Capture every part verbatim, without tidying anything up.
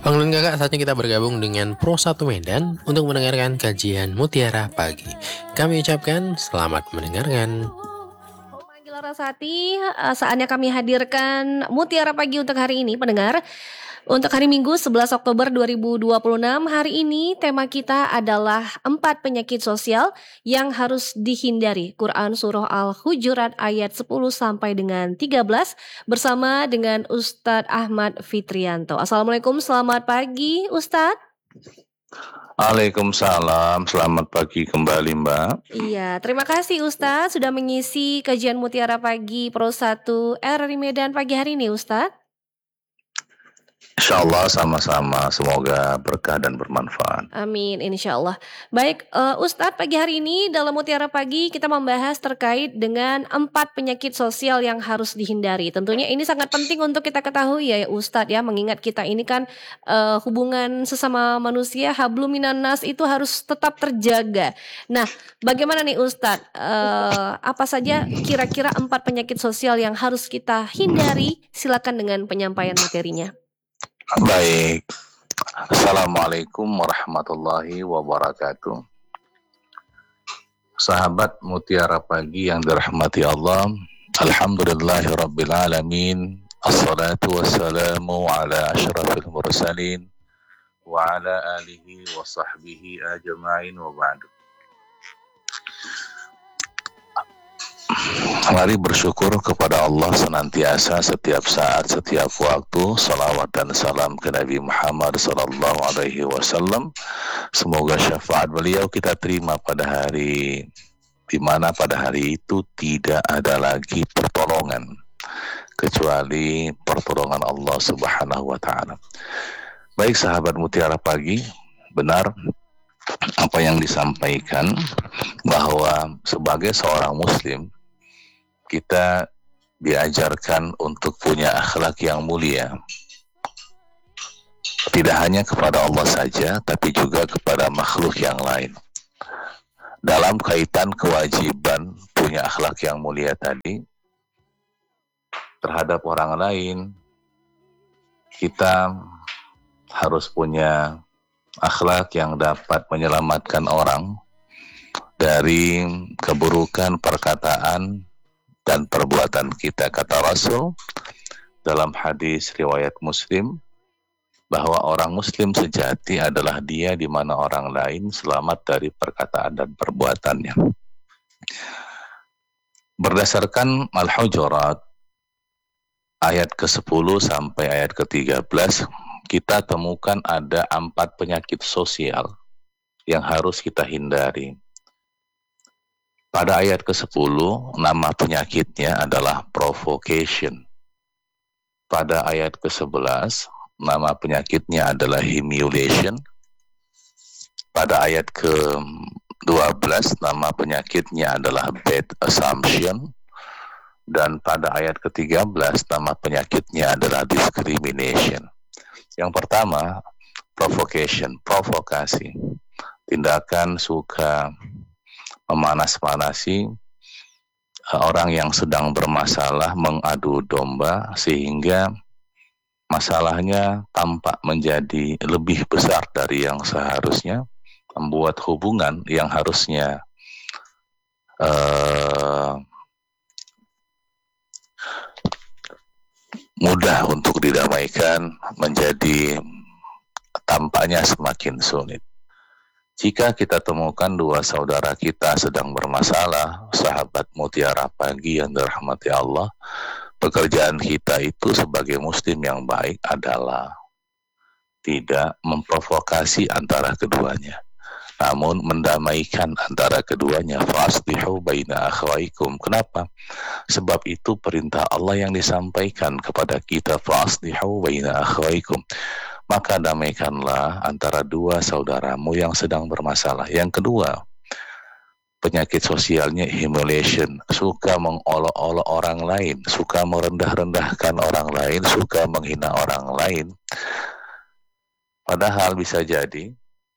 Bangun kakak, saatnya kita bergabung dengan Pro satu Medan untuk mendengarkan kajian Mutiara Pagi. Kami ucapkan selamat mendengarkan. Manggil Larasati, saatnya kami hadirkan Mutiara Pagi untuk hari ini, pendengar. Untuk hari Minggu sebelas Oktober dua ribu dua puluh enam, hari ini tema kita adalah empat penyakit sosial yang harus dihindari. Quran Surah Al-Hujurat ayat sepuluh sampai dengan tiga belas bersama dengan Ustadz Ahmad Fitrianto. Assalamualaikum, selamat pagi Ustadz. Waalaikumsalam, selamat pagi kembali Mbak. Iya, terima kasih Ustadz sudah mengisi kajian Mutiara Pagi Pro satu R R I Medan pagi hari ini Ustadz. Insya Allah sama-sama, semoga berkah dan bermanfaat. Amin, insya Allah. Baik, uh, Ustadz, pagi hari ini dalam Mutiara Pagi kita membahas terkait dengan empat penyakit sosial yang harus dihindari. Tentunya ini sangat penting untuk kita ketahui ya Ustadz ya, mengingat kita ini kan uh, hubungan sesama manusia, hablum minan nas itu harus tetap terjaga. Nah, bagaimana nih Ustadz, uh, apa saja kira-kira empat penyakit sosial yang harus kita hindari? Silakan dengan penyampaian materinya. Baik, Assalamualaikum warahmatullahi wabarakatuh. Sahabat Mutiara Pagi yang dirahmati Allah, alhamdulillahirabbil alamin. Assalatu wassalamu ala asyrafil mursalin wa ala alihi wa sahbihi ajma'in wa ba'du. Mari bersyukur kepada Allah senantiasa setiap saat, setiap waktu. Salawat dan salam ke Nabi Muhammad sallallahu alaihi wasallam. Semoga syafaat beliau kita terima pada hari di mana pada hari itu tidak ada lagi pertolongan kecuali pertolongan Allah Subhanahu wa taala. Baik sahabat Mutiara Pagi, benar apa yang disampaikan bahwa sebagai seorang muslim kita diajarkan untuk punya akhlak yang mulia, tidak hanya kepada Allah saja, tapi juga kepada makhluk yang lain. Dalam kaitan kewajiban punya akhlak yang mulia tadi terhadap orang lain, kita harus punya akhlak yang dapat menyelamatkan orang dari keburukan perkataan dan perbuatan kita. Kata Rasul dalam hadis riwayat Muslim bahwa orang Muslim sejati adalah dia di mana orang lain selamat dari perkataan dan perbuatannya. Berdasarkan Al-Hujurat ayat ke sepuluh sampai ayat ke tiga belas, kita temukan ada empat penyakit sosial yang harus kita hindari. Pada ayat ke sepuluh, nama penyakitnya adalah provocation. Pada ayat ke sebelas, nama penyakitnya adalah humiliation. Pada ayat ke dua belas, nama penyakitnya adalah bad assumption. Dan pada ayat ke tiga belas, nama penyakitnya adalah discrimination. Yang pertama, provocation, provokasi. Tindakan suka memanas-manasi orang yang sedang bermasalah, mengadu domba sehingga masalahnya tampak menjadi lebih besar dari yang seharusnya, membuat hubungan yang harusnya uh, mudah untuk didamaikan menjadi tampaknya semakin sulit. Jika kita temukan dua saudara kita sedang bermasalah, sahabat Mutiara Pagi yang dirahmati Allah, pekerjaan kita itu sebagai muslim yang baik adalah tidak memprovokasi antara keduanya, namun mendamaikan antara keduanya. Faslihu baina akhwaikum. Kenapa? Sebab itu perintah Allah yang disampaikan kepada kita, faslihu baina akhwaikum. Maka damaikanlah antara dua saudaramu yang sedang bermasalah. Yang kedua, penyakit sosialnya humiliation, suka mengolok-olok orang lain, suka merendah-rendahkan orang lain, suka menghina orang lain. Padahal bisa jadi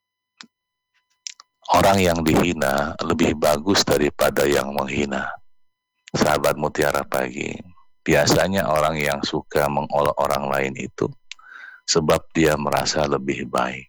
orang yang dihina lebih bagus daripada yang menghina. Sahabat Mutiara Pagi, biasanya orang yang suka mengolok orang lain itu sebab dia merasa lebih baik.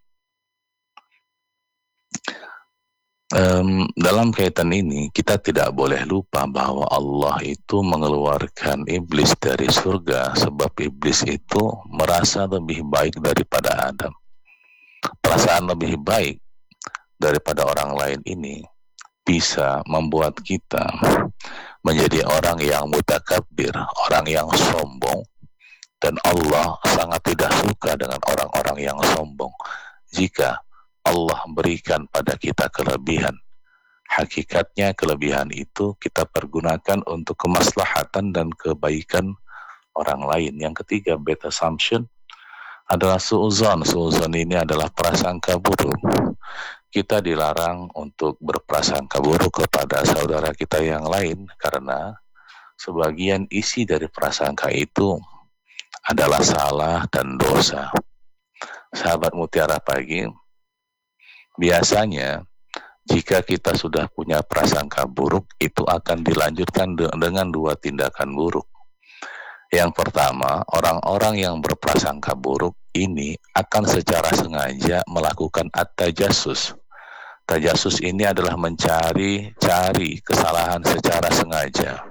Um, dalam kaitan ini kita tidak boleh lupa bahwa Allah itu mengeluarkan iblis dari surga sebab iblis itu merasa lebih baik daripada Adam. Perasaan lebih baik daripada orang lain ini bisa membuat kita menjadi orang yang mutakabbir, orang yang sombong, dan Allah sangat tidak suka dengan orang-orang yang sombong. Jika Allah berikan pada kita kelebihan, hakikatnya kelebihan itu kita pergunakan untuk kemaslahatan dan kebaikan orang lain. Yang ketiga, bad assumption adalah suuzon. Suuzon ini adalah prasangka buruk. Kita dilarang untuk berprasangka buruk kepada saudara kita yang lain karena sebagian isi dari prasangka itu adalah salah dan dosa. Sahabat Mutiara Pagi, biasanya jika kita sudah punya prasangka buruk, itu akan dilanjutkan de- dengan dua tindakan buruk. Yang pertama, orang-orang yang berprasangka buruk ini akan secara sengaja melakukan at-tajasus. Tajasus ini adalah mencari-cari kesalahan secara sengaja.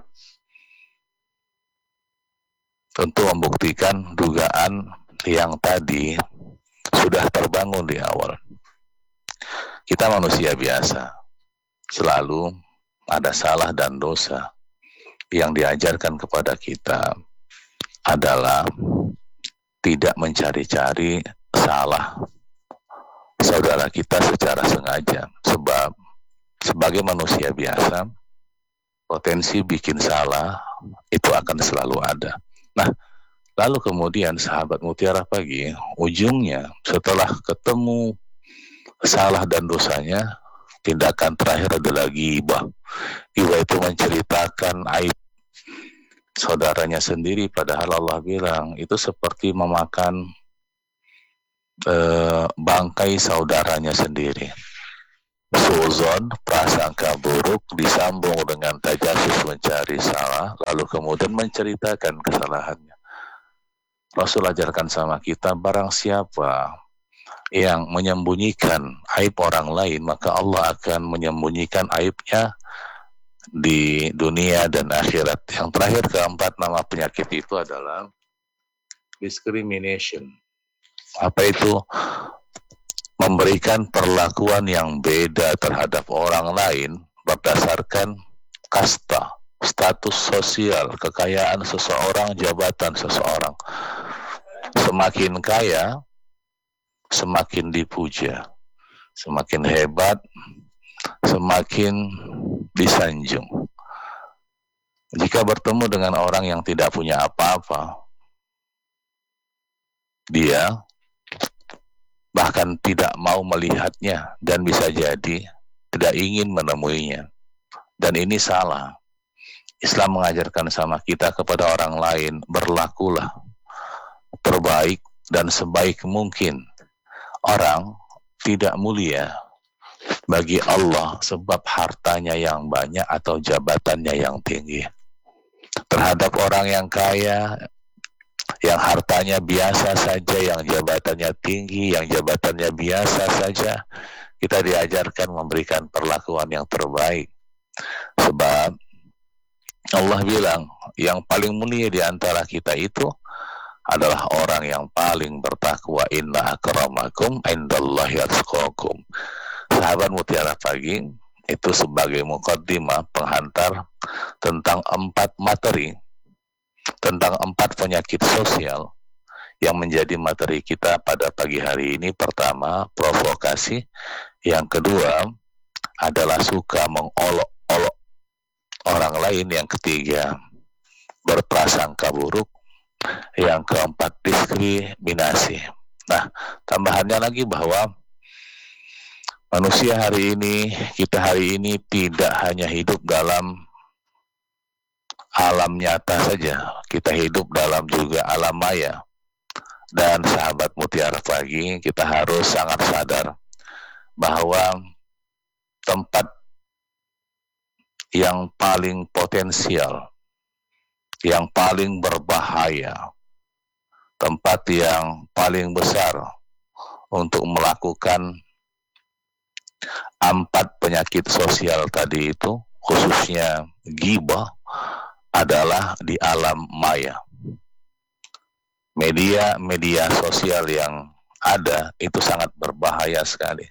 Tentu membuktikan dugaan yang tadi sudah terbangun di awal. Kita manusia biasa, selalu ada salah dan dosa. Yang diajarkan kepada kita adalah tidak mencari-cari salah saudara kita secara sengaja. Sebab sebagai manusia biasa, potensi bikin salah itu akan selalu ada. Nah, lalu kemudian sahabat Mutiara Pagi, ujungnya setelah ketemu salah dan dosanya, tindakan terakhir adalah ghibah. Ghibah itu menceritakan aib saudaranya sendiri, padahal Allah bilang itu seperti memakan eh, bangkai saudaranya sendiri. Suuzon, prasangka buruk disambung dengan tajasus mencari salah, lalu kemudian menceritakan kesalahannya. Rasul ajarkan sama kita, barang siapa yang menyembunyikan aib orang lain, maka Allah akan menyembunyikan aibnya di dunia dan akhirat. Yang terakhir, keempat, nama penyakit itu adalah discrimination. Apa itu? Memberikan perlakuan yang beda terhadap orang lain berdasarkan kasta, status sosial, kekayaan seseorang, jabatan seseorang. Semakin kaya, semakin dipuja, semakin hebat, semakin disanjung. Jika bertemu dengan orang yang tidak punya apa-apa, dia bahkan tidak mau melihatnya dan bisa jadi tidak ingin menemuinya. Dan ini salah. Islam mengajarkan sama kita kepada orang lain, berlakulah terbaik dan sebaik mungkin. Orang tidak mulia bagi Allah sebab hartanya yang banyak atau jabatannya yang tinggi. Terhadap orang yang kaya, yang hartanya biasa saja, yang jabatannya tinggi, yang jabatannya biasa saja, kita diajarkan memberikan perlakuan yang terbaik. Sebab Allah bilang, yang paling mulia di antara kita itu adalah orang yang paling bertakwa. Inna akramakum indallahi atqakum. Sahabat Mutiara Pagi, itu sebagai mukaddimah, penghantar tentang empat materi, tentang empat penyakit sosial yang menjadi materi kita pada pagi hari ini. Pertama, provokasi. Yang kedua adalah suka mengolok-olok orang lain. Yang ketiga, berprasangka buruk. Yang keempat, diskriminasi. Nah, tambahannya lagi bahwa manusia hari ini, kita hari ini tidak hanya hidup dalam alam nyata saja, kita hidup dalam juga alam maya. Dan sahabat Mutiara Pagi, kita harus sangat sadar bahwa tempat yang paling potensial, yang paling berbahaya tempat yang paling besar untuk melakukan empat penyakit sosial tadi itu, khususnya ghibah, adalah di alam maya. Media-media sosial yang ada itu sangat berbahaya sekali.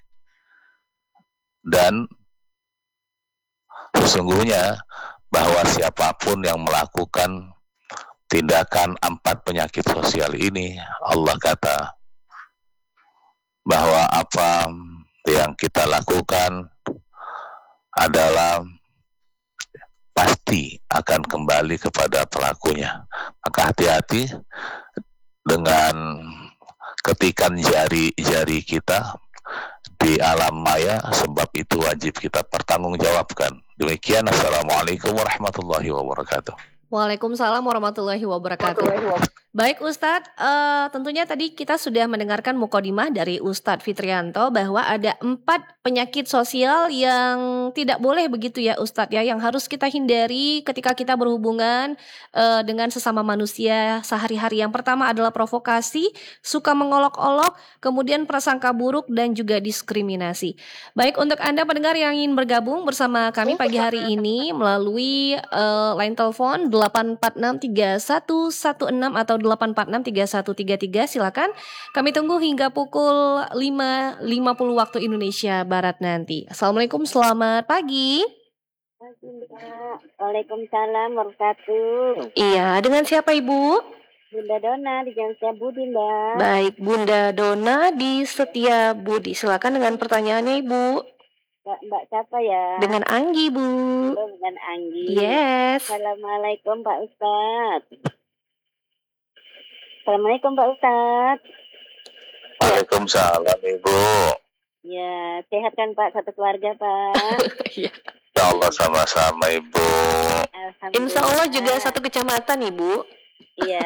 Dan sesungguhnya bahwa siapapun yang melakukan tindakan empat penyakit sosial ini, Allah kata bahwa apa yang kita lakukan adalah pasti akan kembali kepada pelakunya. Maka hati-hati dengan ketikan jari-jari kita di alam maya, sebab itu wajib kita pertanggungjawabkan. Demikian, assalamualaikum warahmatullahi wabarakatuh. Waalaikumsalam warahmatullahi wabarakatuh. Baik Ustadz, uh, tentunya tadi kita sudah mendengarkan mukadimah dari Ustadz Fitrianto bahwa ada empat penyakit sosial yang tidak boleh begitu ya Ustadz ya, yang harus kita hindari ketika kita berhubungan uh, dengan sesama manusia sehari-hari. Yang pertama adalah provokasi, suka mengolok-olok, kemudian prasangka buruk dan juga diskriminasi. Baik, untuk Anda pendengar yang ingin bergabung bersama kami pagi hari ini melalui uh, line telepon delapan empat enam tiga satu satu enam atau delapan empat enam tiga satu tiga tiga, silakan. Kami tunggu hingga pukul lima lima puluh waktu Indonesia Barat nanti. Assalamualaikum, selamat pagi. Waalaikumsalam warahmatullahi. Iya, dengan siapa Ibu? Bunda Dona di Jalan Setiabudi, Mbak. Baik, Bunda Dona di Setiabudi. Silakan dengan pertanyaannya Ibu. Mbak, Mbak siapa ya? Dengan Anggi, Bu. Oh, dengan Anggi. Yes. Assalamualaikum Pak Ustadz. Assalamualaikum Pak Ustadz. Waalaikumsalam Ibu. Ya, sehat kan Pak, satu keluarga Pak? Iya. Ya Allah, sama-sama Ibu. Insya Allah juga satu kecamatan Ibu. Iya.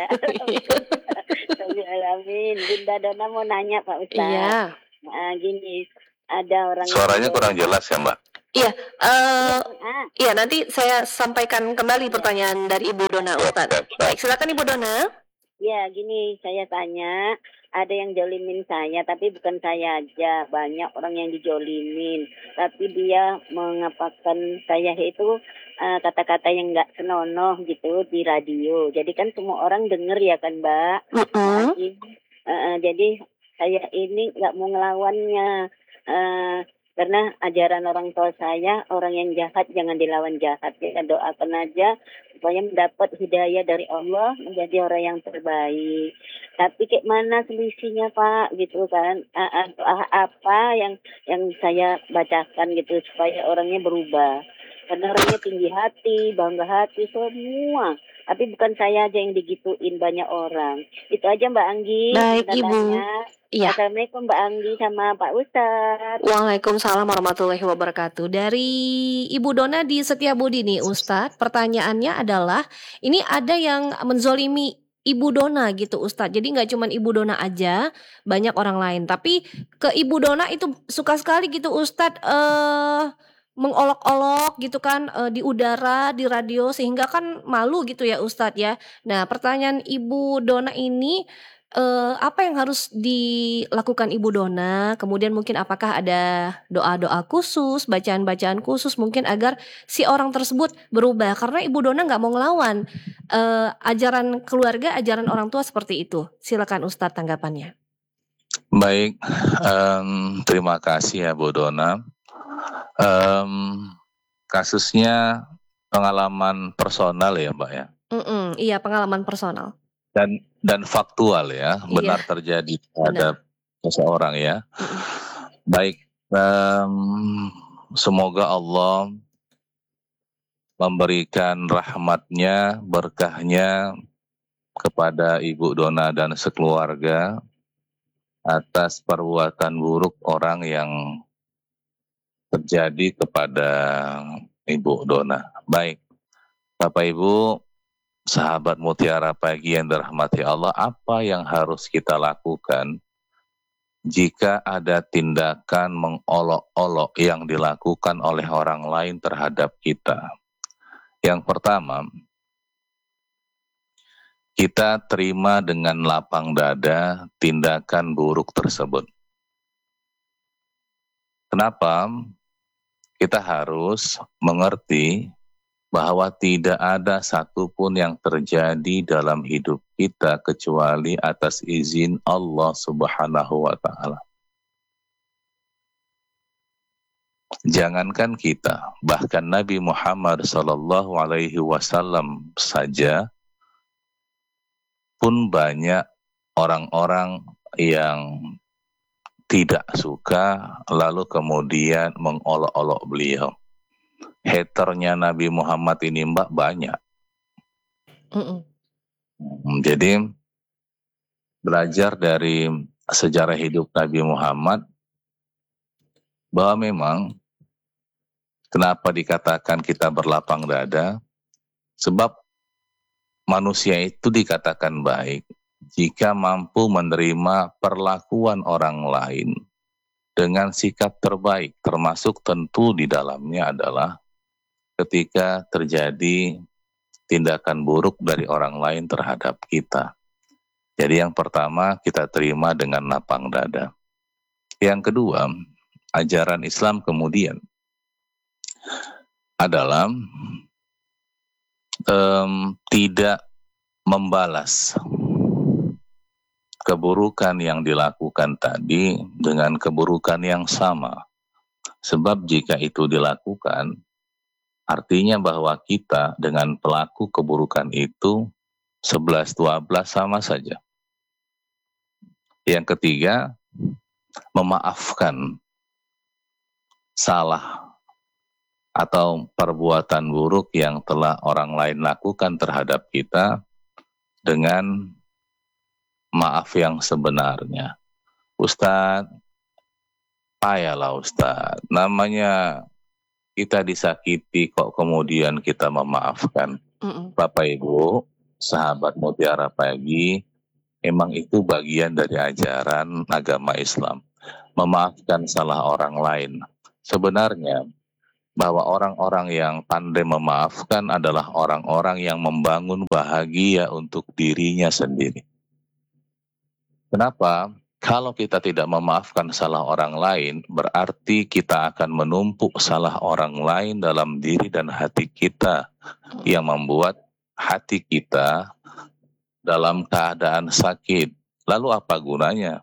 Amin. Bunda Dona mau nanya Pak Ustadz. Iya. Nah, gini, ada orang. Suaranya kurang jelas ya Mbak? Iya, uh, ah. iya nanti saya sampaikan kembali pertanyaan dari Ibu Dona Ustadz. Baik, silakan Ibu Dona. Ya, gini, saya tanya, ada yang jolimin saya, tapi bukan saya aja, banyak orang yang dijolimin, tapi dia mengapakan saya itu uh, kata-kata yang nggak senonoh gitu di radio. Jadi kan semua orang denger ya kan, Mbak. Uh-uh. Jadi, uh, jadi saya ini nggak mau ngelawannya. Uh, Karena ajaran orang tua saya, orang yang jahat jangan dilawan jahat. Kita doakan aja supaya mendapat hidayah dari Allah menjadi orang yang terbaik. Tapi kayak mana selisihnya Pak, gitu kan? Apa yang yang saya bacakan gitu supaya orangnya berubah. Karena orangnya tinggi hati, bangga hati, semua. Tapi bukan saya aja yang digituin, banyak orang. Itu aja Mbak Anggi. Baik Ibu. Iya. Assalamualaikum Mbak Anggi sama Pak Ustadz. Waalaikumsalam warahmatullahi wabarakatuh. Dari Ibu Dona di Setiabudi nih Ustadz, pertanyaannya adalah, ini ada yang menzolimi Ibu Dona gitu Ustadz. Jadi nggak cuma Ibu Dona aja, banyak orang lain. Tapi ke Ibu Dona itu suka sekali gitu Ustadz eh, mengolok-olok gitu kan eh, di udara, di radio, sehingga kan malu gitu ya Ustadz ya. Nah pertanyaan Ibu Dona ini, Uh, apa yang harus dilakukan Ibu Dona? Kemudian mungkin apakah ada doa-doa khusus, bacaan-bacaan khusus mungkin agar si orang tersebut berubah? Karena Ibu Dona nggak mau ngelawan uh, ajaran keluarga, ajaran orang tua seperti itu. Silakan Ustadz tanggapannya. Baik, um, terima kasih ya Bu Dona. Um, kasusnya pengalaman personal ya Mbak ya? Mm-mm, iya, pengalaman personal. Dan dan faktual ya, benar iya. terjadi terhadap seseorang ya. Mm-hmm. Baik, um, semoga Allah memberikan rahmatnya, berkahnya kepada Ibu Dona dan sekeluarga atas perbuatan buruk orang yang terjadi kepada Ibu Dona. Baik, Bapak Ibu, sahabat Mutiara Pagi yang dirahmati Allah, apa yang harus kita lakukan jika ada tindakan mengolok-olok yang dilakukan oleh orang lain terhadap kita? Yang pertama, kita terima dengan lapang dada tindakan buruk tersebut. Kenapa? Kita harus mengerti bahwa tidak ada satupun yang terjadi dalam hidup kita kecuali atas izin Allah Subhanahu wa Ta'ala. Jangankan kita, bahkan Nabi Muhammad Sallallahu Alaihi Wasallam saja pun banyak orang-orang yang tidak suka lalu kemudian mengolok-olok beliau. Haternya Nabi Muhammad ini mbak banyak. Mm-mm. Jadi belajar dari sejarah hidup Nabi Muhammad bahwa memang kenapa dikatakan kita berlapang dada, sebab manusia itu dikatakan baik jika mampu menerima perlakuan orang lain dengan sikap terbaik, termasuk tentu di dalamnya adalah ketika terjadi tindakan buruk dari orang lain terhadap kita. Jadi yang pertama kita terima dengan lapang dada. Yang kedua, ajaran Islam kemudian adalah um, tidak membalas keburukan yang dilakukan tadi dengan keburukan yang sama. Sebab jika itu dilakukan, artinya bahwa kita dengan pelaku keburukan itu sebelas dua belas sama saja. Yang ketiga, memaafkan salah atau perbuatan buruk yang telah orang lain lakukan terhadap kita dengan maaf yang sebenarnya. Ustadz, payahlah Ustadz, namanya kita disakiti kok kemudian kita memaafkan. Mm-mm. Bapak Ibu, sahabat Mutiara Pagi, emang itu bagian dari ajaran agama Islam. Memaafkan salah orang lain. Sebenarnya bahwa orang-orang yang pandai memaafkan adalah orang-orang yang membangun bahagia untuk dirinya sendiri. Kenapa? Kalau kita tidak memaafkan salah orang lain, berarti kita akan menumpuk salah orang lain dalam diri dan hati kita yang membuat hati kita dalam keadaan sakit. Lalu apa gunanya?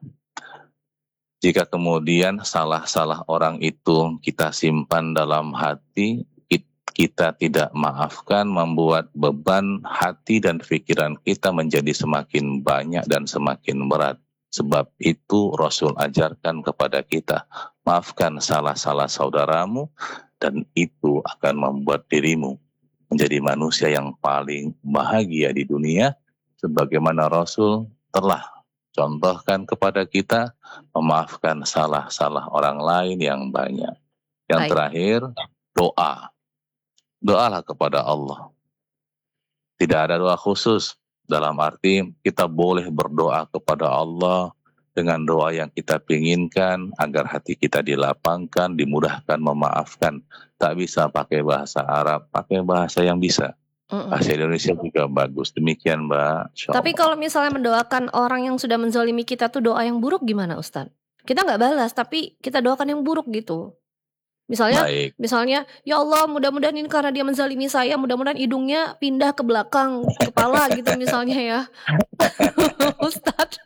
Jika kemudian salah-salah orang itu kita simpan dalam hati, kita tidak maafkan, membuat beban hati dan pikiran kita menjadi semakin banyak dan semakin berat. Sebab itu Rasul ajarkan kepada kita, maafkan salah-salah saudaramu dan itu akan membuat dirimu menjadi manusia yang paling bahagia di dunia. Sebagaimana Rasul telah contohkan kepada kita, memaafkan salah-salah orang lain yang banyak. Yang Baik. terakhir, doa. Doalah kepada Allah. Tidak ada doa khusus. Dalam arti kita boleh berdoa kepada Allah dengan doa yang kita inginkan agar hati kita dilapangkan, dimudahkan, memaafkan. Tak bisa pakai bahasa Arab, pakai bahasa yang bisa. Mm-mm. Bahasa Indonesia juga bagus. Demikian Mbak. Insya Tapi Allah. kalau misalnya mendoakan orang yang sudah menzalimi kita tuh doa yang buruk gimana Ustadz? Kita nggak balas tapi kita doakan yang buruk gitu. Misalnya, Baik. misalnya, ya Allah mudah-mudahan ini karena dia menzalimi saya, mudah-mudahan hidungnya pindah ke belakang kepala gitu misalnya ya. Ustadz.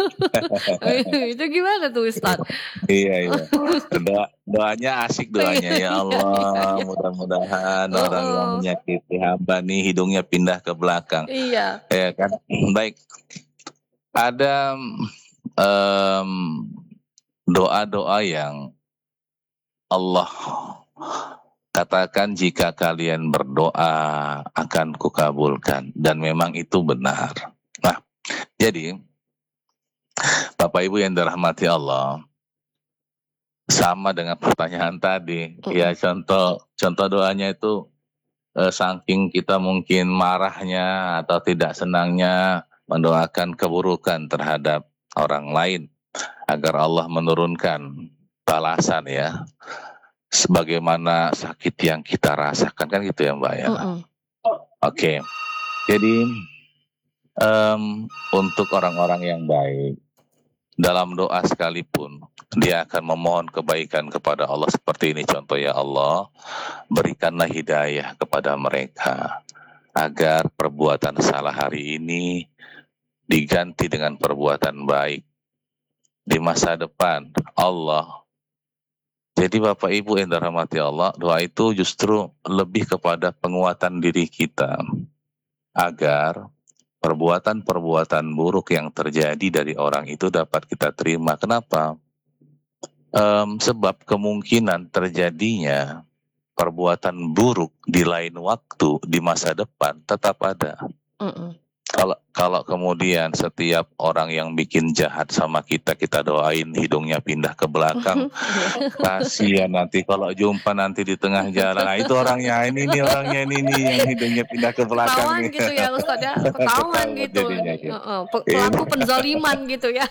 Itu gimana tuh Ustadz? Iya, iya. Doa, doanya asik doanya. Ya Allah, mudah-mudahan Oh, orang yang oh. menyakiti hamba nih hidungnya pindah ke belakang. Iya. Ya kan? Baik. Ada em, doa-doa yang Allah katakan jika kalian berdoa akan kukabulkan, dan memang itu benar. Nah, jadi Bapak Ibu yang dirahmati Allah, sama dengan pertanyaan tadi. Mm-mm. Ya contoh contoh doanya itu eh, saking kita mungkin marahnya atau tidak senangnya mendoakan keburukan terhadap orang lain agar Allah menurunkan balasan ya, sebagaimana sakit yang kita rasakan, kan gitu ya Mbak ya. Mm-mm. Oke, jadi Um, untuk orang-orang yang baik, dalam doa sekalipun, dia akan memohon kebaikan kepada Allah seperti ini. Contoh, ya Allah, berikanlah hidayah kepada mereka, agar perbuatan salah hari ini diganti dengan perbuatan baik di masa depan. Allah. Jadi Bapak Ibu yang dirahmati Allah, doa itu justru lebih kepada penguatan diri kita, agar perbuatan-perbuatan buruk yang terjadi dari orang itu dapat kita terima. Kenapa? Um, sebab kemungkinan terjadinya perbuatan buruk di lain waktu, di masa depan, tetap ada. Mm-mm. Kalau kalau kemudian setiap orang yang bikin jahat sama kita, kita doain hidungnya pindah ke belakang, kasihan nanti kalau jumpa nanti di tengah jalan, nah itu orangnya ini nih, orangnya ini nih yang hidungnya pindah ke belakang Ketahuan nih. gitu ya Ustaz ya, ketahuan Ketahuan gitu. jadinya, gitu. Heeh, pe- pelaku penzaliman gitu ya.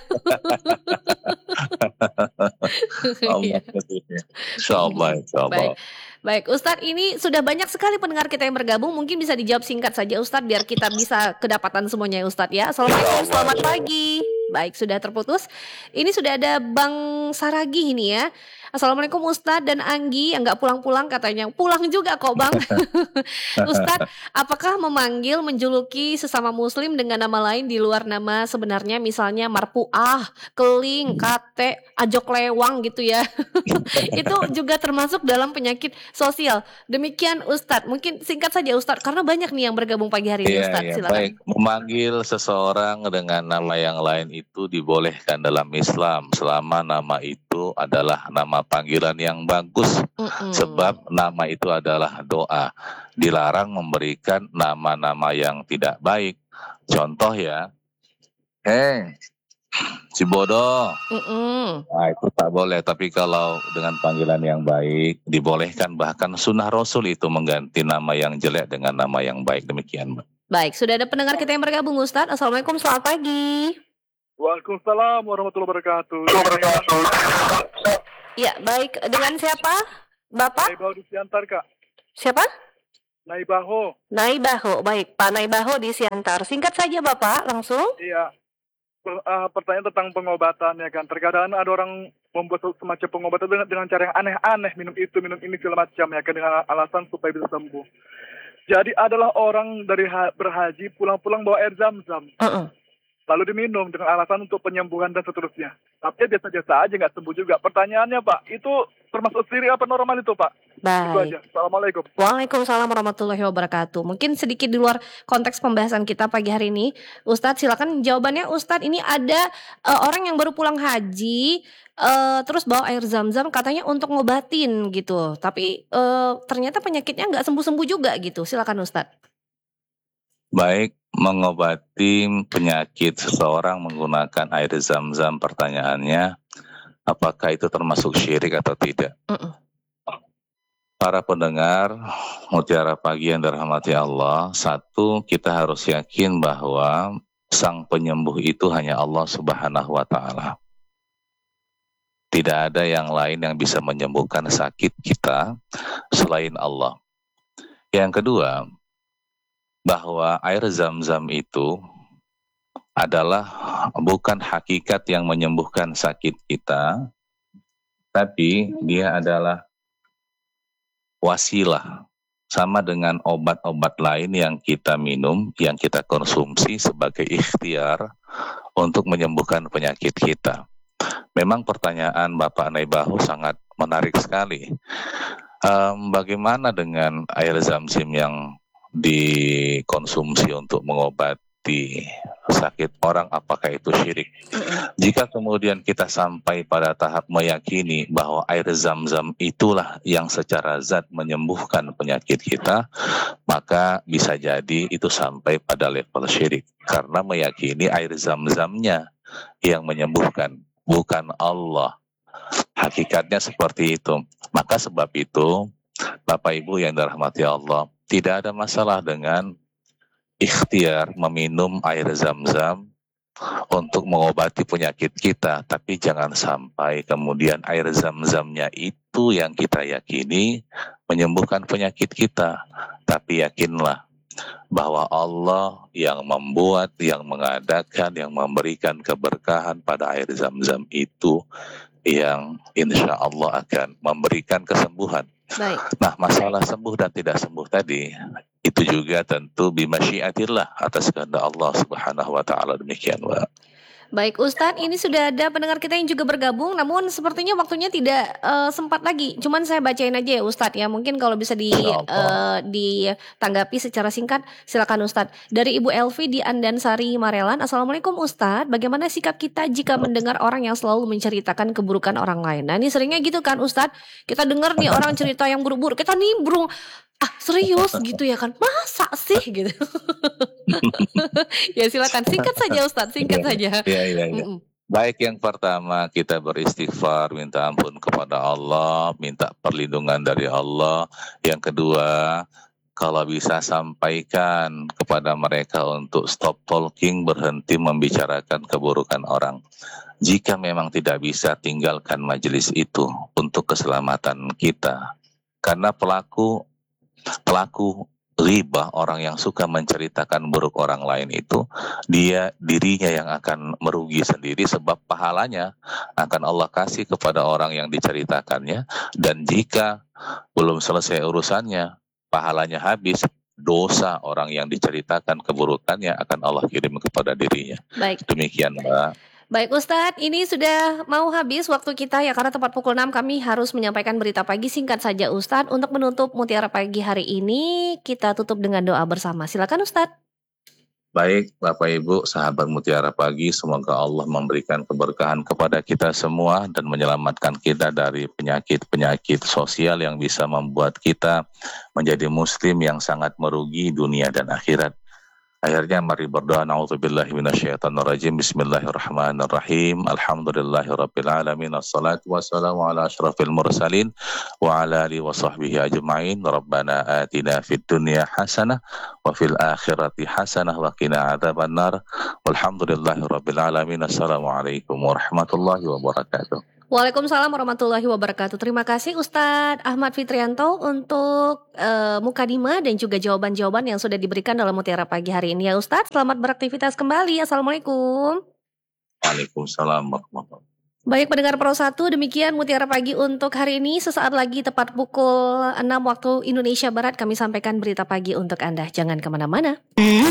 Allah, Iya. insyaallah, insyaallah. Baik. Baik, Ustadz, ini sudah banyak sekali pendengar kita yang bergabung. Mungkin bisa dijawab singkat saja Ustadz, biar kita bisa kedapatan semuanya Ustadz ya. Assalamualaikum, selamat pagi. Baik, sudah terputus. Ini sudah ada Bang Saragi ini ya. Assalamualaikum Ustadz dan Anggi, yang nggak pulang-pulang katanya. Pulang juga kok Bang. Ustadz, apakah memanggil, menjuluki sesama muslim dengan nama lain di luar nama sebenarnya, misalnya marpuah, keling, kate, ajok lewang gitu ya, itu juga termasuk dalam penyakit sosial? Demikian Ustadz, mungkin singkat saja Ustadz, karena banyak nih yang bergabung pagi hari ini. Iya, Ustadz, iya, silakan. baik. Memanggil seseorang dengan nama yang lain itu dibolehkan dalam Islam, selama nama itu adalah nama panggilan yang bagus. Mm-mm. Sebab nama itu adalah doa. Dilarang memberikan nama-nama yang tidak baik. Contoh ya, hei, si bodoh. Mm-mm. Nah, itu tak boleh. Tapi kalau dengan panggilan yang baik, dibolehkan. Bahkan sunnah Rasul itu mengganti nama yang jelek dengan nama yang baik. Demikian, Mbak. Baik, sudah ada pendengar kita yang bergabung Ustadz. Assalamualaikum, selamat pagi. Waalaikumsalam warahmatullahi wabarakatuh. Ya, baik. Dengan siapa? Bapak? Naibaho di Siantar, Kak. Siapa? Naibaho. Naibaho. Baik, Pak Naibaho di Siantar. Singkat saja Bapak, langsung. Iya. Per- uh, pertanyaan tentang pengobatan ya kan. Terkadang ada orang membuat semacam pengobatan dengan, dengan cara yang aneh-aneh, minum itu, minum ini segala macam ya kan, dengan alasan supaya bisa sembuh. Jadi adalah orang dari ha- berhaji pulang-pulang bawa air zam-zam. Uh-uh. Lalu diminum dengan alasan untuk penyembuhan dan seterusnya. Tapi biasa-biasa aja, nggak sembuh juga. Pertanyaannya Pak, itu termasuk syirik apa normal itu Pak? Itu Baik. aja. Assalamualaikum. Waalaikumsalam warahmatullahi wabarakatuh. Mungkin sedikit di luar konteks pembahasan kita pagi hari ini, Ustadz silakan jawabannya. Ustadz, ini ada uh, orang yang baru pulang haji, uh, terus bawa air zam-zam katanya untuk ngobatin gitu. Tapi uh, ternyata penyakitnya nggak sembuh-sembuh juga gitu. Silakan Ustadz. Baik, mengobati penyakit seseorang menggunakan air zam-zam, pertanyaannya, apakah itu termasuk syirik atau tidak? Uh-uh. Para pendengar Mutiara Pagi yang dirahmati Allah, satu, kita harus yakin bahwa sang penyembuh itu hanya Allah Subhanahu wa Ta'ala. Tidak ada yang lain yang bisa menyembuhkan sakit kita selain Allah. Yang kedua, bahwa air zam-zam itu adalah bukan hakikat yang menyembuhkan sakit kita, tapi dia adalah wasilah, sama dengan obat-obat lain yang kita minum, yang kita konsumsi sebagai ikhtiar untuk menyembuhkan penyakit kita. Memang pertanyaan Bapak Naibahu sangat menarik sekali. Um, bagaimana dengan air zam-zam yang dikonsumsi untuk mengobati sakit orang, apakah itu syirik? Jika kemudian kita sampai pada tahap meyakini bahwa air zam-zam itulah yang secara zat menyembuhkan penyakit kita, maka bisa jadi itu sampai pada level syirik, karena meyakini air zam-zamnya yang menyembuhkan, bukan Allah. Hakikatnya seperti itu. Maka sebab itu, Bapak Ibu yang dirahmati Allah, tidak ada masalah dengan ikhtiar meminum air zam-zam untuk mengobati penyakit kita, tapi jangan sampai kemudian air zam-zamnya itu yang kita yakini menyembuhkan penyakit kita. Tapi yakinlah bahwa Allah yang membuat, yang mengadakan, yang memberikan keberkahan pada air Zam-Zam itu yang insya Allah akan memberikan kesembuhan. Baik. Nah, masalah sembuh dan tidak sembuh tadi itu juga tentu bimasyiatillah, atas kehendak Allah Subhanahu wa taala, demikian, Mbak. Baik Ustadz, ini sudah ada pendengar kita yang juga bergabung, namun sepertinya waktunya tidak uh, sempat lagi. Cuman saya bacain aja ya Ustadz ya, mungkin kalau bisa di uh, ditanggapi secara singkat, silakan Ustadz. Dari Ibu Elvi di Andansari Marelan, Assalamualaikum Ustadz, bagaimana sikap kita jika mendengar orang yang selalu menceritakan keburukan orang lain? Nah ini seringnya gitu kan Ustadz, kita dengar nih orang cerita yang buruk-buruk, kita nimbrung, ah serius gitu ya kan, masa sih gitu. Ya silakan singkat saja Ustadz, singkat saja. Ya, ya, ya. Baik, yang pertama kita beristighfar, minta ampun kepada Allah, minta perlindungan dari Allah. Yang kedua, kalau bisa sampaikan kepada mereka untuk stop talking, berhenti membicarakan keburukan orang. Jika memang tidak bisa, tinggalkan majelis itu untuk keselamatan kita. Karena pelaku Pelaku riba, orang yang suka menceritakan buruk orang lain itu, dia dirinya yang akan merugi sendiri, sebab pahalanya akan Allah kasih kepada orang yang diceritakannya. Dan jika belum selesai urusannya, pahalanya habis, dosa orang yang diceritakan keburukannya akan Allah kirim kepada dirinya. Baik. Demikian, Mbak. Baik Ustadz, ini sudah mau habis waktu kita ya, karena tepat pukul enam kami harus menyampaikan berita pagi. Singkat saja Ustadz, untuk menutup Mutiara Pagi hari ini kita tutup dengan doa bersama. Silakan Ustadz. Baik Bapak Ibu, sahabat Mutiara Pagi, semoga Allah memberikan keberkahan kepada kita semua dan menyelamatkan kita dari penyakit-penyakit sosial yang bisa membuat kita menjadi muslim yang sangat merugi dunia dan akhirat. Akhirnya mari berdoa. Na'udzubillahi minasyaitonirrajim. Bismillahirrahmanirrahim. Alhamdulillahirabbil alamin. Assalatu wassalamu ala asyrafil mursalin wa ala alihi wa sahbihi ajmain. Rabbana atina fid dunya hasanah wa fil akhirati hasanah wa qina adzabannar. Walhamdulillahirabbil alamin. Assalamualaikum warahmatullahi wabarakatuh. Waalaikumsalam warahmatullahi wabarakatuh. Terima kasih Ustadz Ahmad Fitrianto untuk uh, mukadimah dan juga jawaban-jawaban yang sudah diberikan dalam Mutiara Pagi hari ini ya Ustadz. Selamat beraktivitas kembali. Assalamualaikum. Waalaikumsalam warahmatullahi wabarakatuh. Baik pendengar Pro satu, demikian Mutiara Pagi untuk hari ini. Sesaat lagi tepat pukul enam waktu Indonesia Barat kami sampaikan berita pagi untuk Anda. Jangan kemana-mana.